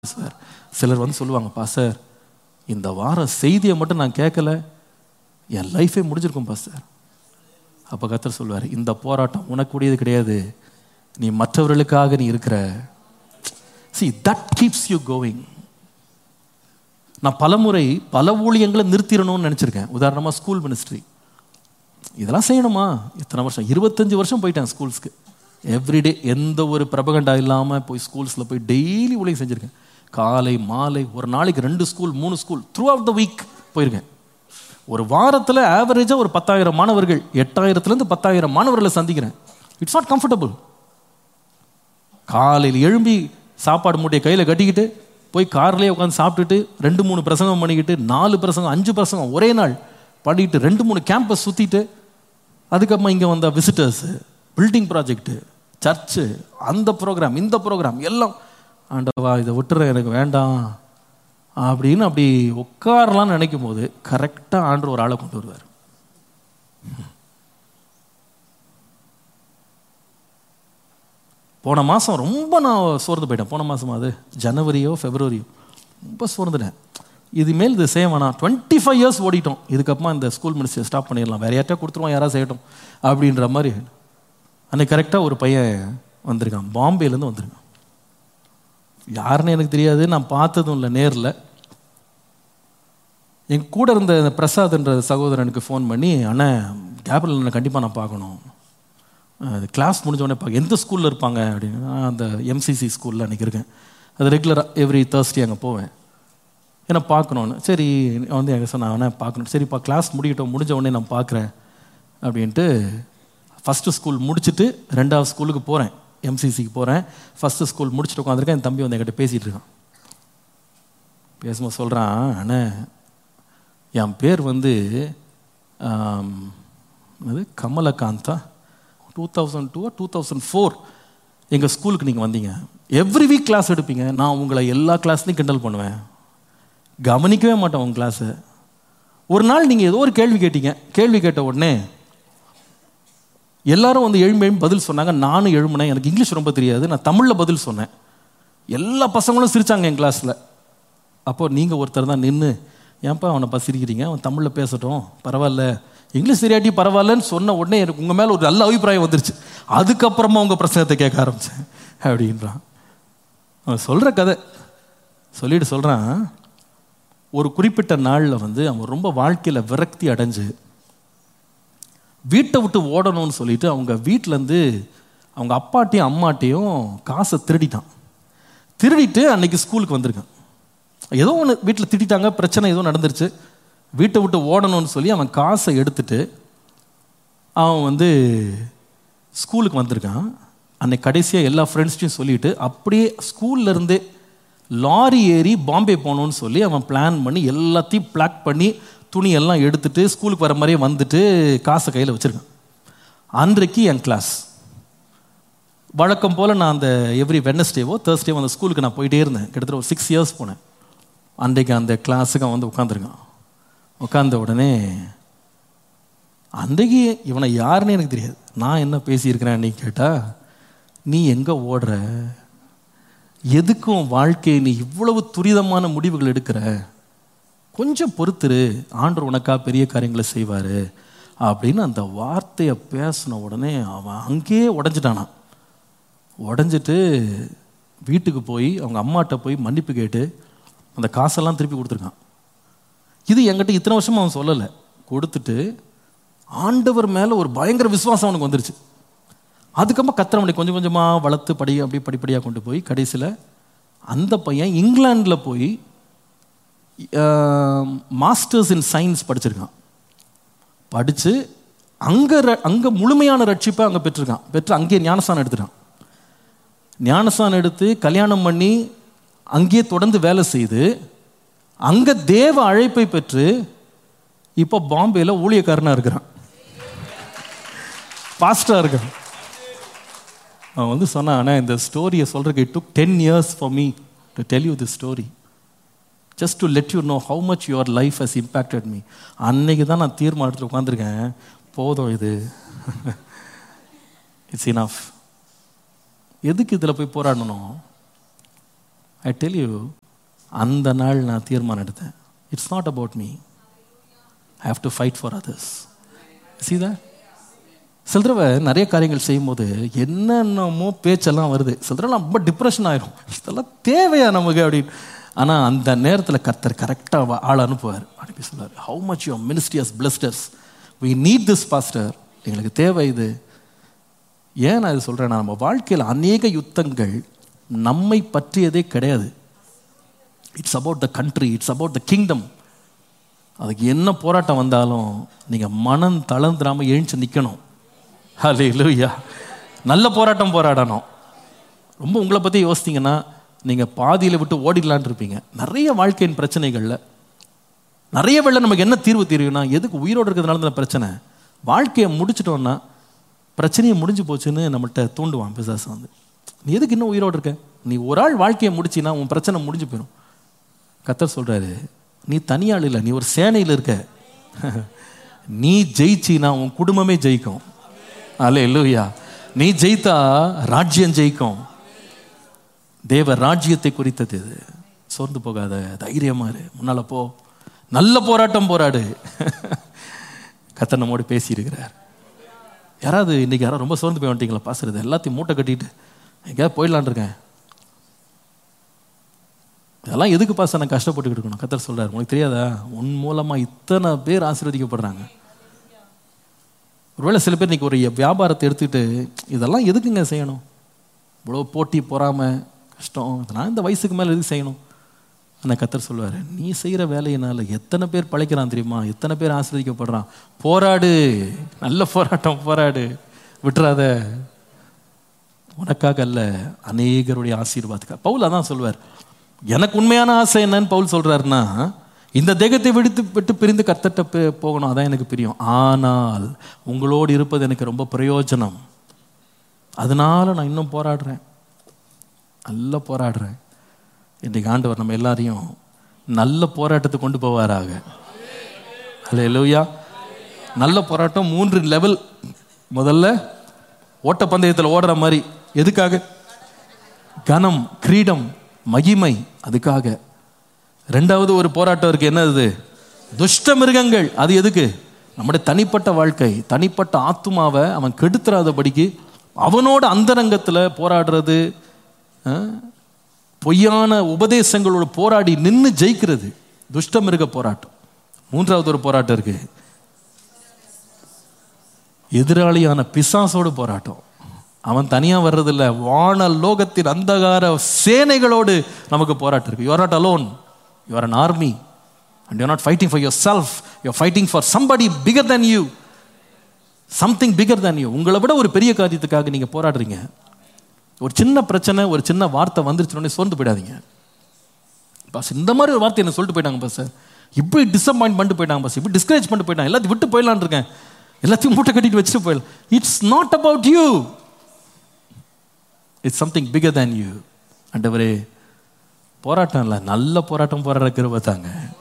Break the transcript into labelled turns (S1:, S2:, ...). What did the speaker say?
S1: Sir சிலர் வந்து சொல்லுவாங்க, பாஸ்டர் இந்த வாரம் செய்தியை மட்டும் நான் கேட்கல, என் லைஃபே முடிஞ்சிருக்கும் பாஸ்டர். அப்போ கர்த்தர் சொல்லுவார், இந்த போராட்டம் உனக்குடையது கிடையாது, நீ மற்றவர்களுக்காக நீ இருக்கிற. See, that keeps you going. நான் பலமுறை பல ஊழியங்களை நிறுத்திடணும்னு நினச்சிருக்கேன். உதாரணமாக ஸ்கூல் மினிஸ்ட்ரி, இதெல்லாம் செய்யணுமா? இத்தனை வருஷம் 25 வருஷம் போயிட்டேன் ஸ்கூல்ஸ்க்கு. எவ்ரிடே எந்த ஒரு பிரபகண்டா இல்லாமல் போய் ஸ்கூல்ஸில் போய் டெய்லி ஊழியம் செஞ்சுருக்கேன். காலை மாலை, ஒரு நாளைக்கு 2 school 3 school through out the week போயிருக்கேன். ஒரு வாரத்தில் ஆவரேஜாக ஒரு 10,000 மாணவர்கள், 8,000 10,000 மாணவர்களை சந்திக்கிறேன். It's not comfortable. காலையில் எழும்பி சாப்பாடு மூட்டையை கையில் கட்டிக்கிட்டு போய் கார்லேயே உட்காந்து சாப்பிட்டுட்டு 2-3 பிரசங்கம் பண்ணிக்கிட்டு 4 பிரசங்கம் 5 பிரசங்கம் ஒரே நாள் பண்ணிக்கிட்டு 2-3 கேம்பஸ் சுற்றிட்டு, அதுக்கப்புறமா இங்கே வந்த விசிட்டர்ஸு, பில்டிங் ப்ராஜெக்டு, சர்ச்சு, அந்த ப்ரோக்ராம் இந்த ப்ரோக்ராம் எல்லாம். ஆண்டவா இதை விட்டுற, எனக்கு வேண்டாம் அப்படின்னு அப்படி உட்காரலான்னு நினைக்கும் போது கரெக்டாக ஆண்டவர் ஒரு ஆளை கொண்டு வருவார். போன மாதம் ரொம்ப நான் சோர்ந்து போயிட்டேன். போன மாதம் அது ஜனவரியோ ஃபெப்ரவரியோ ரொம்ப சோர்ந்துட்டேன். இதுமேல் இது செய்ய வேணாம். 25 இயர்ஸ் ஓடிட்டோம், இதுக்கப்புறமா இந்த ஸ்கூல் மினிஸ்ட்ரி ஸ்டாப் பண்ணிடலாம், வேற யார்ட்டா கொடுத்துருவோம், யாராவது செய்யட்டும் அப்படின்ற மாதிரி. அன்னைக்கு கரெக்டாக ஒரு பையன் வந்திருக்கான், பாம்பேலேருந்து வந்திருக்கான். யாருன்னு எனக்கு தெரியாது, நான் பார்த்ததும் இல்லை நேரில். என் கூட இருந்த பிரசாத்ன்ற சகோதரனுக்கு ஃபோன் பண்ணி, அண்ணன் கேபிட்டல் என்ன கண்டிப்பாக நான் பார்க்கணும், கிளாஸ் முடிஞ்சோடனே பார்க்க. எந்த ஸ்கூலில் இருப்பாங்க அப்படின்னு. அந்த எம்சிசி ஸ்கூலில் அன்றைக்கி இருக்கேன். அது ரெகுலராக எவ்ரி தேர்ஸ்டே அங்கே போவேன், ஏன்னா பார்க்கணுன்னு. சரி வந்து எங்கள் சொன்னேன், அவனை பார்க்கணும். சரிப்பா கிளாஸ் முடிஞ்ச உடனே நான் பார்க்குறேன் அப்படின்ட்டு ஃபஸ்ட்டு ஸ்கூல் முடிச்சுட்டு 2வது ஸ்கூலுக்கு போகிறேன், எம்சிசிக்கு போகிறேன். ஃபஸ்ட்டு ஸ்கூல் முடிச்சுட்டு உட்காந்துருக்கேன். என் தம்பி வந்து என்கிட்ட பேசிகிட்டு இருக்கான். பேசும்போது சொல்கிறான், அண்ணே என் பேர் வந்து அது கமலகாந்தா, 2002 2004 எங்கள் ஸ்கூலுக்கு நீங்கள் வந்தீங்க, எவ்ரி வீக் கிளாஸ் எடுப்பீங்க, நான் உங்களை எல்லா கிளாஸ்லையும் கிண்டல் பண்ணுவேன், கவனிக்கவே மாட்டேன் உங்கள் கிளாஸை. ஒரு நாள் நீங்கள் ஏதோ ஒரு கேள்வி கேட்டீங்க, கேள்வி கேட்ட உடனே எல்லாரும் வந்து எழும்பி பதில் சொன்னாங்க. நானும் எழும்பினேன், எனக்கு இங்கிலீஷ் ரொம்ப தெரியாது, நான் தமிழில் பதில் சொன்னேன். எல்லா பசங்களும் சிரித்தாங்க என் கிளாஸில். அப்போது நீங்கள் ஒருத்தர் தான் நின்று, ஏன்ப்பா அவனை சிரிக்கிறீங்க, அவன் தமிழில் பேசட்டும் பரவாயில்ல, இங்கிலீஷ் தெரியாட்டி பரவாயில்லன்னு சொன்ன உடனே எனக்கு உங்கள் மேலே ஒரு நல்ல அபிப்பிராயம் வந்துருச்சு. அதுக்கப்புறமா உங்கள் பிரச்சனத்தை கேட்க ஆரம்பித்தேன் அப்படின்றான். அவன் சொல்கிற கதை சொல்லிட்டு சொல்கிறான், ஒரு குறிப்பிட்ட நாளில் வந்து அவன் ரொம்ப வாழ்க்கையில் விரக்தி அடைஞ்சு வீட்டை விட்டு ஓடணும்னு சொல்லிட்டு அவங்க வீட்டிலேருந்து அவங்க அப்பாட்டையும் அம்மாட்டையும் காசை திருடிட்டான். திருடிட்டு அன்னைக்கு ஸ்கூலுக்கு வந்திருக்கான். ஏதோ ஒன்று வீட்டில் திட்டாங்க, பிரச்சனை ஏதோ நடந்துருச்சு, வீட்டை விட்டு ஓடணும்னு சொல்லி அவன் காசை எடுத்துட்டு அவன் வந்து ஸ்கூலுக்கு வந்திருக்கான். அன்னைக்கு கடைசியாக எல்லா ஃப்ரெண்ட்ஸ்டையும் சொல்லிவிட்டு அப்படியே ஸ்கூல்லேருந்தே லாரி ஏறி பாம்பே போகணுன்னு சொல்லி அவன் பிளான் பண்ணி எல்லாத்தையும் பிளாக் பண்ணி துணியெல்லாம் எடுத்துட்டு ஸ்கூலுக்கு வர மாதிரியே வந்துட்டு காசை கையில் வச்சுருக்கான். அன்றைக்கு என் கிளாஸ் வழக்கம் போல் நான் அந்த எவ்ரி வெட்னஸ்டேவோ தேர்ஸ்டேவோ அந்த ஸ்கூலுக்கு நான் போயிட்டே இருந்தேன். கிட்டத்தட்ட ஒரு 6 இயர்ஸ் போனேன். அன்றைக்கு அந்த கிளாஸுக்கு அவன் வந்து உட்காந்துருக்கான். உட்காந்த உடனே அன்றைக்கு இவனை யாருன்னு எனக்கு தெரியாது, நான் என்ன பேசியிருக்கிறேன் அன்றைக்கி கேட்டால், நீ எங்கே ஓடுற, எதுக்கும் வாழ்க்கையை நீ இவ்வளவு துரிதமான முடிவுகள் எடுக்கிற, கொஞ்சம் பொறுத்துரு, ஆண்டவர் உனக்கா பெரிய காரியங்களை செய்வார் அப்படின்னு அந்த வார்த்தையை பேசின உடனே அவன் அங்கேயே உடஞ்சிட்டானா. உடஞ்சிட்டு வீட்டுக்கு போய் அவங்க அம்மாட்ட போய் மன்னிப்பு கேட்டு அந்த காசெல்லாம் திருப்பி கொடுத்துருக்கான். இது என்கிட்ட இத்தனை வருஷமாக அவன் சொல்லலை. கொடுத்துட்டு ஆண்டவர் மேலே ஒரு பயங்கர விசுவாசம் அவனுக்கு வந்துருச்சு. அதுக்கப்புறம் கத்திரமணி கொஞ்சம் கொஞ்சமாக வளர்த்து அப்படியே படிப்படியாக கொண்டு போய் கடைசியில் அந்த பையன் இங்கிலாண்டில் போய் மாஸ்டர்ஸ் இன் சயின்ஸ் படிச்சிருக்கான். படித்து அங்கே முழுமையான ரட்சிப்பை அங்கே பெற்று அங்கேயே ஞானஸ்தானம் எடுத்துட்டான். ஞானஸ்தானம் எடுத்து கல்யாணம் பண்ணி அங்கேயே தொடர்ந்து வேலை செய்து அங்கே தேவ அழைப்பை பெற்று இப்போ பாம்பேயில் ஊழியக்காரனாக இருக்கிறான், பாஸ்டராக இருக்கிறான். அவன் வந்து சொன்னான், ஆனால் இந்த ஸ்டோரியை சொல்கிறதுக்கு it took 10 years for me to tell you this story, just to let you know how much your life has impacted me. அன்னைக்கு தான் நான் தீர்மானத்தில் உட்காந்துருக்கேன், போதும் இது, இட்ஸ் இனஃப். எதுக்கு இதில் போய் போராடணும்? ஐ டெல் யூ, அந்த நாள் நான் தீர்மானம் எடுத்தேன், it's not about me, I have to fight for others. See that? சில தடவை நிறைய காரியங்கள் செய்யும்போது என்னென்னமோ பேச்செல்லாம் வருது, சில தடவை ரொம்ப டிப்ரெஷன் ஆயிரும், இதெல்லாம் தேவையா நமக்கு அப்படின்னு. ஆனால் அந்த நேரத்தில் கர்த்தர் கரெக்டாக ஆள் அனுப்புவார், அனுப்பி சொல்லுவார், how much your ministry has blessed as, we need this pastor, எங்களுக்கு தேவை இது. ஏன் நான் இது சொல்கிறேன்னா, நம்ம வாழ்க்கையில் அநேக யுத்தங்கள் நம்மை பற்றியதே கிடையாது. It's about the country, it's about the kingdom. அதுக்கு என்ன போராட்டம் வந்தாலும் நீங்கள் மனம் தளர்ந்துடாமல் எழுந்து நிற்கணும். ஹல்லேலூயா. நல்ல போராட்டம் போராடணும். ரொம்ப உங்களை பற்றி யோசித்தீங்கன்னா நீங்கள் பாதியில் விட்டு ஓடிடலான் இருப்பீங்க. நிறைய வாழ்க்கையின் பிரச்சனைகளில் நிறைய வேளை நமக்கு என்ன தீர்வு தெரியும்னா, எதுக்கு உயிரோடு இருக்கிறதுனால தான் பிரச்சனை, வாழ்க்கையை முடிச்சிட்டோன்னா பிரச்சனையை முடிஞ்சு போச்சுன்னு நம்மள்கிட்ட தூண்டுவான் பிசாசு வந்து. நீ எதுக்கு இன்னும் உயிரோடு இருக்க, நீ ஒரு ஆள் வாழ்க்கையை முடிச்சின்னா உன் பிரச்சனை முடிஞ்சு போயிடும். கர்த்தர் சொல்கிறாரு, நீ தனியாள் இல்லை, நீ ஒரு சேனையில் இருக்க, நீ ஜெயிச்சின்னா உன் குடும்பமே ஜெயிக்கும். அல்லேலூயா. நீ ஜெயித்தா ராஜ்யம் ஜெயிக்கும். தேவ ராஜ்யத்தை குறித்தது இது. சோர்ந்து போகாத, தைரியமா இரு, முன்னால போ, நல்ல போராட்டம் போராடு. கர்த்தர் நம்மோடு பேசியிருக்கிறார். யாராவது இன்னைக்கு யாராவது ரொம்ப சோர்ந்து போய் வந்துட்டீங்களா, பாசுறது எல்லாத்தையும் மூட்டை கட்டிட்டு எங்கேயாவது போயிடலான் இருக்கேன், இதெல்லாம் எதுக்கு பாச நான் கஷ்டப்பட்டுக்கிட்டு இருக்கணும். கர்த்தர் சொல்றாரு, உங்களுக்கு தெரியாதா, உன் மூலமா இத்தனை பேர் ஆசீர்வதிக்கப்படுறாங்க. ஒருவேளை சில பேர் இன்னைக்கு ஒரு வியாபாரத்தை எடுத்துக்கிட்டு இதெல்லாம் எதுக்குங்க செய்யணும், இவ்வளோ போட்டி பொறாமை கஷ்டம், நான் இந்த வயசுக்கு மேலே எதுக்கு செய்யணும். ஆனால் கர்த்தர் சொல்லுவார், நீ செய்கிற வேலையினால எத்தனை பேர் பழைக்கிறான் தெரியுமா, எத்தனை பேர் ஆசீர்வதிக்கப்படுறான். போராடு, நல்ல போராட்டம் போராடு, விட்டுறாத. உனக்காக அல்ல, அநேகருடைய ஆசீர்வாதத்துக்காக. பவுல் அதான் சொல்லுவார், எனக்கு உண்மையான ஆசை என்னன்னு பவுல் சொல்றாருன்னா, இந்த தேகத்தை விட்டு பிரிந்து கர்த்தர்ட்ட போகணும், அதான் எனக்கு பிரியம். ஆனால் உங்களோடு இருப்பது எனக்கு ரொம்ப பிரயோஜனம், அதனால நான் இன்னும் போராடுறேன், நல்லா போராடுறேன். இன்றைக்கு ஆண்டவர் நம்ம எல்லாரையும் நல்ல போராட்டத்தை கொண்டு போவாராக. அல்லேலூயா. நல்ல போராட்டம் 3 லெவல். முதல்ல ஓட்டப்பந்தயத்தில் ஓடுற மாதிரி, எதுக்காக? கனம், கிரீடம், மகிமை, அதுக்காக. ரெண்டாவது ஒரு போராட்டம் இருக்கு, என்னது? துஷ்ட மிருகங்கள். அது எதுக்கு? நம்முடைய தனிப்பட்ட வாழ்க்கை, தனிப்பட்ட ஆத்துமாவை அவன் கெடுத்துறாதபடிக்கு அவனோட அந்தரங்கத்தில் போராடுறது, பொய்யான உபதேசங்களோட போராடி நின்று ஜெயிக்கிறது, துஷ்ட மிருக போராட்டம். மூன்றாவது ஒரு போராட்டம் இருக்கு, எதிராளியான பிசாசோடு போராட்டம். அவன் தனியா வர்றதில்லை, வான லோகத்தின் அந்தகார சேனைகளோடு நமக்கு போராட்டம் இருக்கு. You are not alone, you are an army and you are not fighting for yourself, you are fighting for somebody bigger than you, something bigger than you. உங்களை விட ஒரு பெரிய காரியத்துக்காக நீங்க போராடுறீங்க. ஒரு சின்ன பிரச்சனை, ஒரு சின்ன வார்த்தை வந்துருச்சுன்னு சோர்ந்து போயிடாதீங்க. பாஸ் இந்த மாதிரி ஒரு வார்த்தை என்ன சொல்லிட்டு போயிட்டாங்க பாஸ், இப்படி டிசப்பாயிண்ட் பண்ணிட்டு போயிட்டாங்க பாஸ், இப்படி டிஸ்கரேஜ் பண்ணிட்டு போயிட்டாங்க, எல்லாத்தையும் விட்டு போயிடலான் இருக்கேன், எல்லாத்தையும் மூட்டை கட்டிட்டு வச்சுட்டு போயிடலாம். It's not about you, it's something figure than you. ஆண்டவரே, போராட்டம் இல்லை, நல்ல போராட்டம் போராடுற கிருபை தாங்க.